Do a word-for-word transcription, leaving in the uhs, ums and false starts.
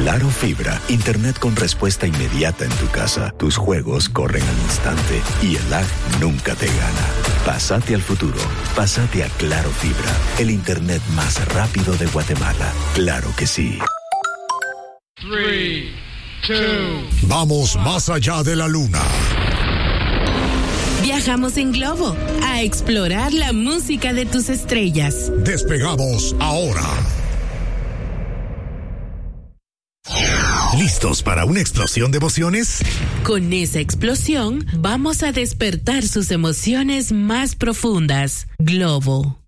Claro Fibra, internet con respuesta inmediata en tu casa. Tus juegos corren al instante y el lag nunca te gana. Pásate al futuro. Pásate a Claro Fibra, el internet más rápido de Guatemala. Claro que sí. Three, two, Vamos más allá de la luna. Viajamos en globo a explorar la música de tus estrellas. Despegamos ahora. ¿Listos para una explosión de emociones? Con esa explosión, vamos a despertar sus emociones más profundas. Globo.